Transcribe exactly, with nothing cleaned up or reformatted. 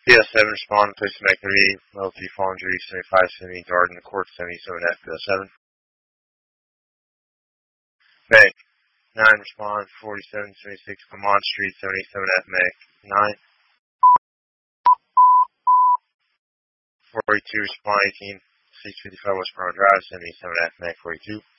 P S seven respond, place to Mac thirty-eight, level three fallen injury, seventy-five, seventy, Garden Court, seventy-seven F, P S seven. Bank, nine respond, forty-seven, seventy-six, Vermont Street, seventy-seven F, Mac nine. forty-two respond, eighteen, six fifty-five West Brown Drive, seventy-seven F, Mac forty-two.